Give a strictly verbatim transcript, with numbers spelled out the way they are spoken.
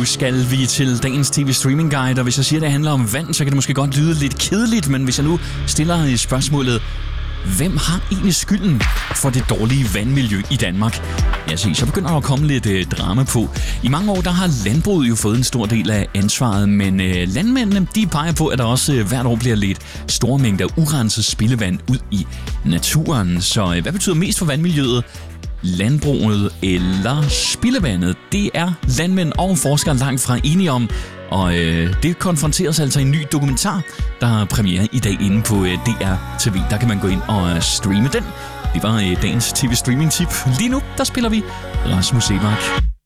skal vi til dagens tv-streaming guide, og hvis jeg siger, at det handler om vand, så kan det måske godt lyde lidt kedeligt, men hvis jeg nu stiller spørgsmålet, hvem har egentlig skylden for det dårlige vandmiljø i Danmark? Ja, se, så begynder der at komme lidt øh, drama på. I mange år der har landbruget jo fået en stor del af ansvaret, men øh, landmændene de peger på, at der også øh, hvert år bliver ledt store mængder urenset spildevand ud i naturen. Så øh, hvad betyder mest for vandmiljøet? Landbruget eller spildevandet? Det er landmænd og forskere langt fra enige om, og øh, det konfronteres altså i en ny dokumentar, der har premiere i dag inde på øh, D R T V. Der kan man gå ind og øh, streame den. Det var øh, dagens tv-streaming-tip. Lige nu, der spiller vi Rasmus Sebak.